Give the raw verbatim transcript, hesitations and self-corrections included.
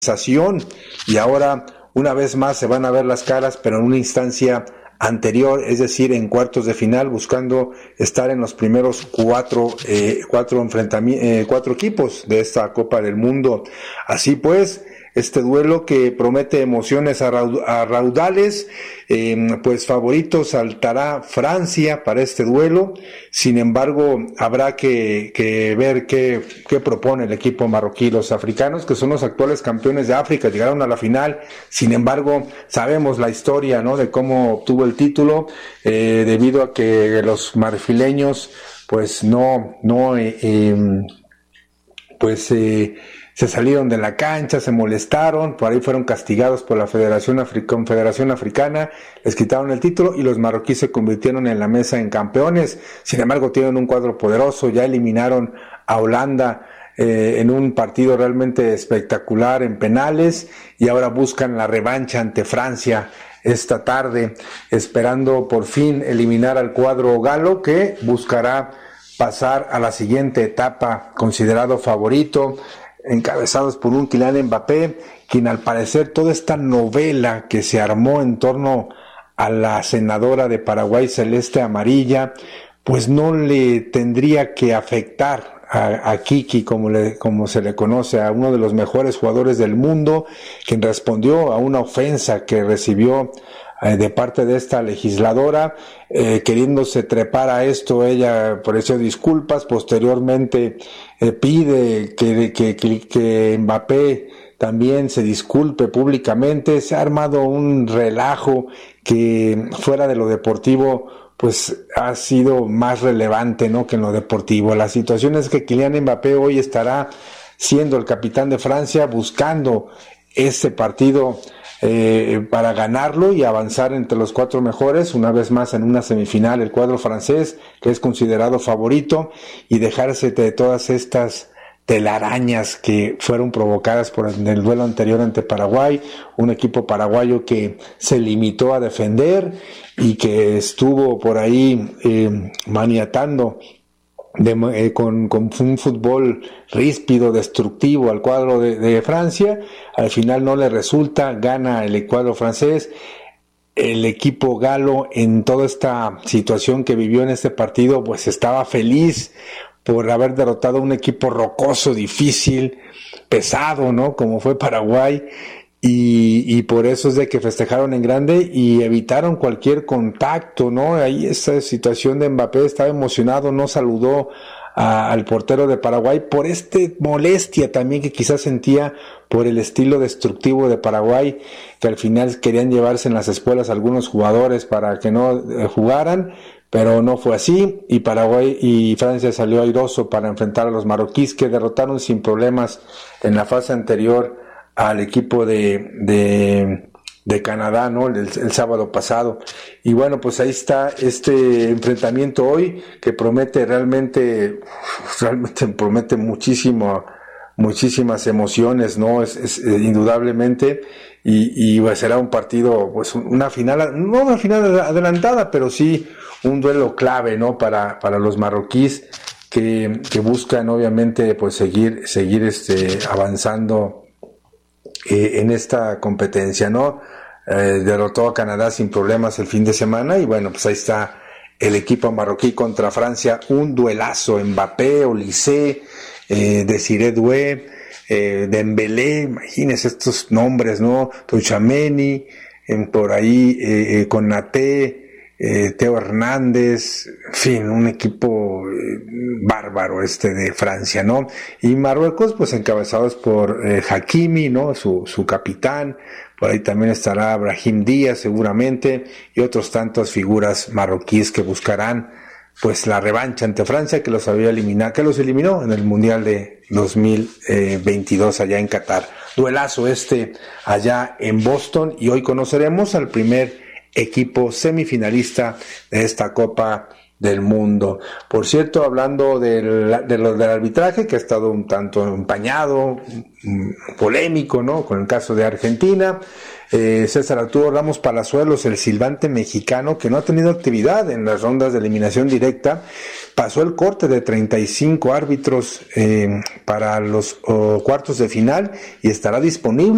y ahora una vez más se van a ver las caras, pero en una instancia anterior, es decir, en cuartos de final, buscando estar en los primeros cuatro eh, cuatro enfrentamientos, eh, cuatro equipos de esta Copa del Mundo. Así pues, este duelo que promete emociones a, raud- a raudales, eh, pues favorito saltará Francia para este duelo. Sin embargo, habrá que, que ver qué, qué propone el equipo marroquí. Los africanos, que son los actuales campeones de África, llegaron a la final. Sin embargo, sabemos la historia, ¿no?, de cómo obtuvo el título, eh, debido a que los marfileños, pues no, no, eh, eh, pues, eh, se salieron de la cancha, se molestaron, por ahí fueron castigados por la Federación Afri- Confederación Africana, les quitaron el título y los marroquíes se convirtieron en la mesa en campeones. Sin embargo, tienen un cuadro poderoso, ya eliminaron a Holanda eh, en un partido realmente espectacular en penales y ahora buscan la revancha ante Francia esta tarde, esperando por fin eliminar al cuadro galo, que buscará pasar a la siguiente etapa, considerado favorito, encabezados por un Kylian Mbappé, quien al parecer toda esta novela que se armó en torno a la senadora de Paraguay celeste amarilla, pues no le tendría que afectar a, a Kiki, como, le, como se le conoce, a uno de los mejores jugadores del mundo, quien respondió a una ofensa que recibió eh, de parte de esta legisladora, eh, queriéndose trepar a esto. Ella ofreció disculpas, posteriormente eh, pide que, que, que, que Mbappé también se disculpe públicamente. Se ha armado un relajo que fuera de lo deportivo pues ha sido más relevante, ¿no?, que en lo deportivo. La situación es que Kylian Mbappé hoy estará siendo el capitán de Francia, buscando este partido eh, para ganarlo y avanzar entre los cuatro mejores, una vez más en una semifinal, el cuadro francés, que es considerado favorito, y dejarse de todas estas telarañas que fueron provocadas por el duelo anterior ante Paraguay, un equipo paraguayo que se limitó a defender y que estuvo por ahí eh, maniatando de, eh, con, con un fútbol ríspido, destructivo al cuadro de, de Francia. Al final no le resulta, gana el cuadro francés. El equipo galo, en toda esta situación que vivió en este partido, pues estaba feliz por haber derrotado a un equipo rocoso, difícil, pesado, ¿no?, como fue Paraguay, y, y por eso es de que festejaron en grande y evitaron cualquier contacto, ¿no? Ahí esa situación de Mbappé, estaba emocionado, no saludó a, al portero de Paraguay por este molestia también que quizás sentía por el estilo destructivo de Paraguay, que al final querían llevarse en las espuelas a algunos jugadores para que no eh, jugaran, pero no fue así, y Paraguay y Francia salió airoso para enfrentar a los marroquíes, que derrotaron sin problemas en la fase anterior al equipo de, de, de Canadá, ¿no?, el, el sábado pasado. Y bueno, pues ahí está este enfrentamiento hoy, que promete realmente, realmente promete muchísimo, muchísimas emociones, ¿no? Es, es eh, indudablemente, y, y pues será un partido, pues una final, no una final adelantada, pero sí un duelo clave, ¿no?, para, para los marroquíes, que, que buscan obviamente pues seguir, seguir este, avanzando eh, en esta competencia, ¿no? Eh, derrotó a Canadá sin problemas el fin de semana, y bueno, pues ahí está el equipo marroquí contra Francia, un duelazo. Mbappé, Olise, eh, Desiré Doué, eh, Dembélé, imagínense estos nombres, ¿no? Tchouaméni, eh, por ahí eh, eh, Konaté, Eh, Teo Hernández, en fin, un equipo eh, bárbaro este de Francia, ¿no? Y Marruecos, pues encabezados por eh, Hakimi, ¿no?, su, su capitán. Por ahí también estará Brahim Díaz seguramente, y otros tantas figuras marroquíes que buscarán pues la revancha ante Francia, que los había eliminado, que los eliminó en el Mundial de dos mil veintidós allá en Qatar. Duelazo este allá en Boston, y hoy conoceremos al primer equipo semifinalista de esta Copa del Mundo. Por cierto, hablando del, de lo, del arbitraje, que ha estado un tanto empañado, polémico, ¿no?, con el caso de Argentina, eh, César Arturo Ramos Palazuelos, el silbante mexicano, que no ha tenido actividad en las rondas de eliminación directa, pasó el corte de treinta y cinco árbitros eh, para los oh, cuartos de final, y estará disponible